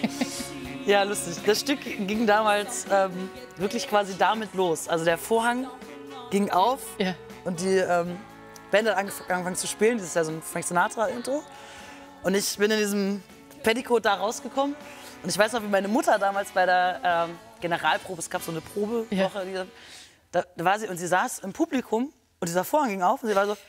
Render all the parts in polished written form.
Ja, lustig. Das Stück ging damals wirklich quasi damit los. Also der Vorhang ging auf und die Band hat angefangen zu spielen. Das ist ja so ein Frank Sinatra-Intro. Und ich bin in diesem Petticoat da rausgekommen. Und ich weiß noch, wie meine Mutter damals bei der Generalprobe, es gab so eine Probewoche, da war sie und sie saß im Publikum und dieser Vorhang ging auf und sie war so,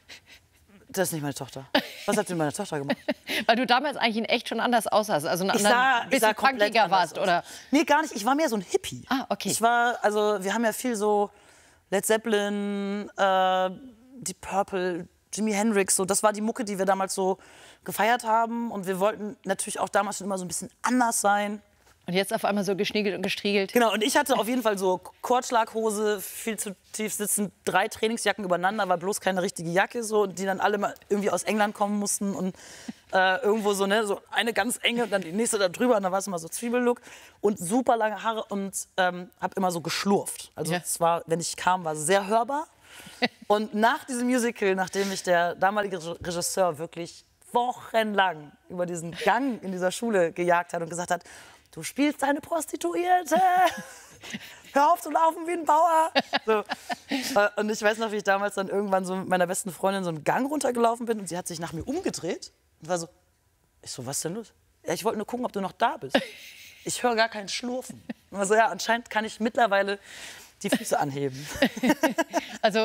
das ist nicht meine Tochter. Was hat sie mit meiner Tochter gemacht? Weil du damals eigentlich in echt schon anders aussahst, also ein bisschen punkiger warst, oder? Nee, gar nicht. Ich war mehr so ein Hippie. Ah, okay. Wir haben ja viel so Led Zeppelin, Deep Purple, Jimi Hendrix, so. Das war die Mucke, die wir damals so gefeiert haben. Und wir wollten natürlich auch damals schon immer so ein bisschen anders sein. Und jetzt auf einmal so geschniegelt und gestriegelt. Genau, und ich hatte auf jeden Fall so Kordschlaghose, viel zu tief sitzend, 3 Trainingsjacken übereinander, war bloß keine richtige Jacke, so, die dann alle mal irgendwie aus England kommen mussten. Und irgendwo so, ne, so eine ganz enge und dann die nächste da drüber. Und dann war es immer so Zwiebellook und super lange Haare und habe immer so geschlurft. Also es war, wenn ich kam, war es sehr hörbar. Und nach diesem Musical, nachdem mich der damalige Regisseur wirklich wochenlang über diesen Gang in dieser Schule gejagt hat und gesagt hat, du spielst eine Prostituierte, hör auf zu laufen wie ein Bauer. So. Und ich weiß noch, wie ich damals dann irgendwann so mit meiner besten Freundin so einen Gang runtergelaufen bin und sie hat sich nach mir umgedreht und war so, ich so, was ist denn los? Ja, ich wollte nur gucken, ob du noch da bist. Ich höre gar kein Schlurfen. Und so, ja, anscheinend kann ich mittlerweile die Füße anheben. Also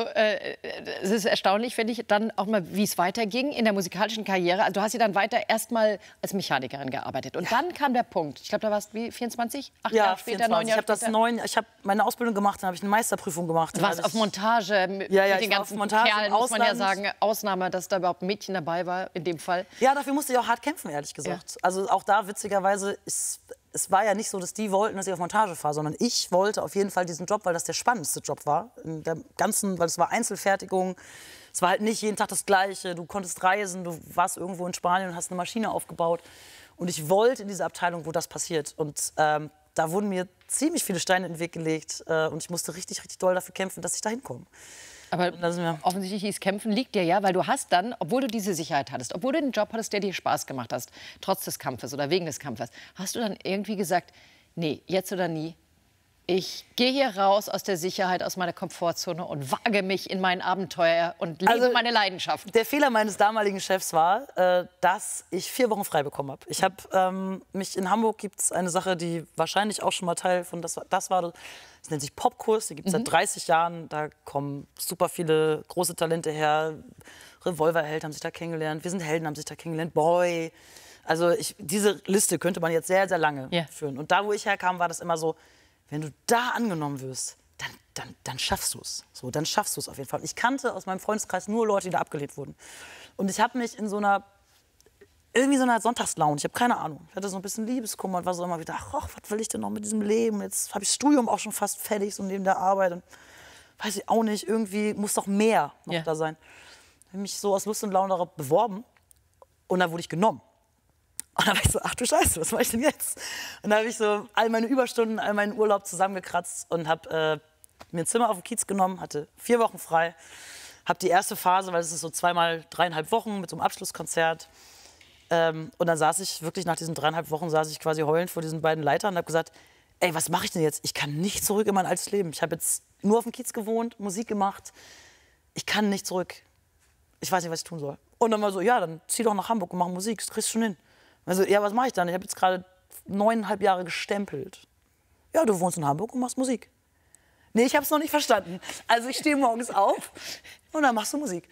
es ist erstaunlich, finde ich, dann auch mal, wie es weiterging in der musikalischen Karriere. Also du hast ja dann weiter erstmal als Mechanikerin gearbeitet. Und dann kam der Punkt. Ich glaube, da warst du wie 24? 8 Jahre später, 9 Jahre später? Ich habe meine Ausbildung gemacht, dann habe ich eine Meisterprüfung gemacht. Du warst auf Montage mit den ganzen Kerlen, muss man ja sagen. Ausnahme, dass da überhaupt ein Mädchen dabei war, in dem Fall. Ja, dafür musste ich auch hart kämpfen, ehrlich gesagt. Ja. Also auch da, witzigerweise, es war ja nicht so, dass die wollten, dass ich auf Montage fahre, sondern ich wollte auf jeden Fall diesen Job, weil das der spannendste Job war. In der ganzen, weil es war Einzelfertigung. Es war halt nicht jeden Tag das Gleiche. Du konntest reisen, du warst irgendwo in Spanien und hast eine Maschine aufgebaut. Und ich wollte in diese Abteilung, wo das passiert. Und da wurden mir ziemlich viele Steine in den Weg gelegt. Und ich musste richtig, richtig doll dafür kämpfen, dass ich da hinkomme. Aber offensichtlich dieses Kämpfen liegt dir ja, weil du hast dann, obwohl du diese Sicherheit hattest, obwohl du einen Job hattest, der dir Spaß gemacht hast, trotz des Kampfes oder wegen des Kampfes, hast du dann irgendwie gesagt, nee, jetzt oder nie, ich gehe hier raus aus der Sicherheit, aus meiner Komfortzone und wage mich in mein Abenteuer und lebe meine Leidenschaft. Der Fehler meines damaligen Chefs war, dass ich 4 Wochen frei bekommen habe. Ich habe mich in Hamburg, gibt es eine Sache, die wahrscheinlich auch schon mal Teil von das war. Das nennt sich Popkurs, die gibt es seit 30 Jahren. Da kommen super viele große Talente her. Revolverheld haben sich da kennengelernt, Wir sind Helden haben sich da kennengelernt, Boy. Also diese Liste könnte man jetzt sehr, sehr lange führen. Und da, wo ich herkam, war das immer so, wenn du da angenommen wirst, dann schaffst du es. So, dann schaffst du es auf jeden Fall. Ich kannte aus meinem Freundeskreis nur Leute, die da abgelehnt wurden. Und ich habe mich in so einer Sonntagslaune, ich habe keine Ahnung. Ich hatte so ein bisschen Liebeskummer und war so immer wieder, ach, was will ich denn noch mit diesem Leben? Jetzt habe ich das Studium auch schon fast fertig, so neben der Arbeit. Und weiß ich auch nicht, irgendwie muss doch mehr noch da sein. Ich habe mich so aus Lust und Laune darauf beworben und dann wurde ich genommen. Und dann war ich so, ach du Scheiße, was mache ich denn jetzt? Und dann habe ich so all meine Überstunden, all meinen Urlaub zusammengekratzt und habe mir ein Zimmer auf dem Kiez genommen, hatte 4 Wochen frei, habe die erste Phase, weil es ist so 2-mal 3,5 Wochen mit so einem Abschlusskonzert. Und dann saß ich wirklich nach diesen 3,5 Wochen saß ich quasi heulend vor diesen beiden Leitern und habe gesagt, ey, was mache ich denn jetzt? Ich kann nicht zurück in mein altes Leben. Ich habe jetzt nur auf dem Kiez gewohnt, Musik gemacht. Ich kann nicht zurück. Ich weiß nicht, was ich tun soll. Und dann war so, ja, dann zieh doch nach Hamburg und mach Musik, das kriegst du schon hin. Also, ja, was mache ich dann? Ich habe jetzt gerade 9,5 Jahre gestempelt. Ja, du wohnst in Hamburg und machst Musik. Nee, ich habe es noch nicht verstanden. Also ich stehe morgens auf und dann machst du Musik.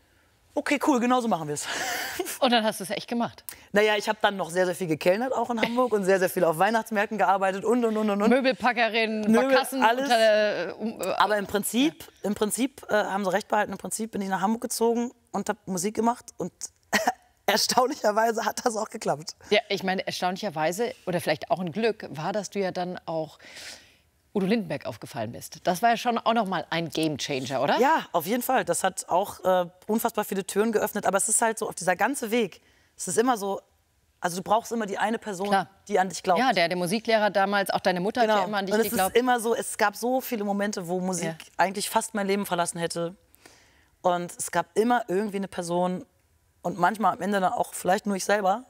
Okay, cool, genau so machen wir es. Und dann hast du es echt gemacht? Naja, ich habe dann noch sehr, sehr viel gekellnert, auch in Hamburg. Und sehr, sehr viel auf Weihnachtsmärkten gearbeitet und. Möbelpackerin, Barkassen. Alles. Aber im Prinzip haben sie recht behalten, im Prinzip bin ich nach Hamburg gezogen und habe Musik gemacht. Und erstaunlicherweise hat das auch geklappt. Ja, ich meine, erstaunlicherweise, oder vielleicht auch ein Glück, war, dass du ja dann auch Udo Lindenberg aufgefallen bist. Das war ja schon auch noch mal ein Gamechanger, oder? Ja, auf jeden Fall. Das hat auch unfassbar viele Türen geöffnet. Aber es ist halt so, auf dieser ganze Weg, es ist immer so, also du brauchst immer die eine Person, die an dich glaubt. Ja, der Musiklehrer damals, auch deine Mutter hat ja immer an dich geglaubt. Und es ist immer so, es gab so viele Momente, wo Musik eigentlich fast mein Leben verlassen hätte. Und es gab immer irgendwie eine Person und manchmal am Ende dann auch vielleicht nur ich selber,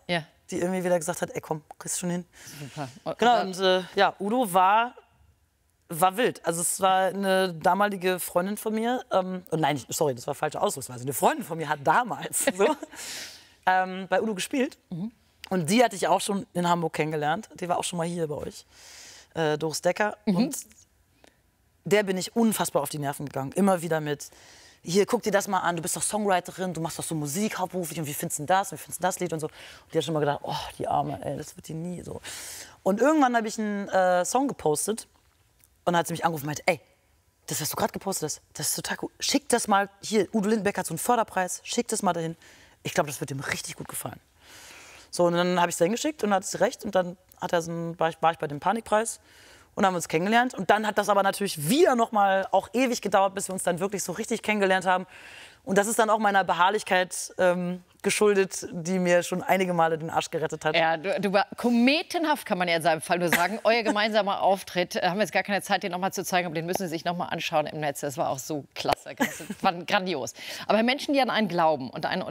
die irgendwie wieder gesagt hat, ey komm, kriegst schon hin. Super. Genau, und ja, Udo war wild. Also es war eine damalige Freundin von mir, und nein, sorry, das war falsche Ausdrucksweise. Eine Freundin von mir hat damals so, bei Udo gespielt. Und die hatte ich auch schon in Hamburg kennengelernt. Die war auch schon mal hier bei euch, Doris Decker. Und der bin ich unfassbar auf die Nerven gegangen. Immer wieder mit, hier, guck dir das mal an, du bist doch Songwriterin, du machst doch so Musik hauptberuflich und wie findest du das? Und wie findest du das Lied und so. Und die hat schon mal gedacht, oh, die Arme, ey, das wird die nie so. Und irgendwann habe ich einen Song gepostet und dann hat sie mich angerufen und meinte, ey, das, was du gerade gepostet hast, das ist total cool. Schick das mal, hier, Udo Lindenberg hat so einen Förderpreis, schick das mal dahin. Ich glaube, das wird ihm richtig gut gefallen. So, und dann habe ich es dahin geschickt und dann hat sie recht und dann war ich bei dem Panikpreis. Und haben uns kennengelernt. Und dann hat das aber natürlich wieder noch mal auch ewig gedauert, bis wir uns dann wirklich so richtig kennengelernt haben. Und das ist dann auch meiner Beharrlichkeit geschuldet, die mir schon einige Male den Arsch gerettet hat. Ja, du war kometenhaft, kann man ja in seinem Fall nur sagen. Euer gemeinsamer Auftritt, haben wir jetzt gar keine Zeit, den noch mal zu zeigen, aber den müssen Sie sich noch mal anschauen im Netz. Das war auch so klasse, das war grandios. Aber Menschen, die an einen glauben und einen